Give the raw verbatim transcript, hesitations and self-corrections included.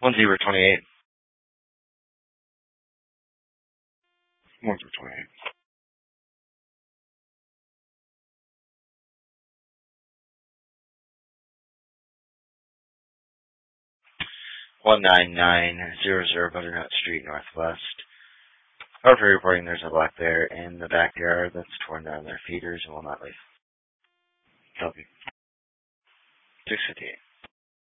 One zero twenty eight. One zero twenty eight. One nine nine zero zero Butternut Street Northwest. However, reporting there's a black bear in the backyard that's torn down their feeders and will not leave. Copy. Six fifty eight.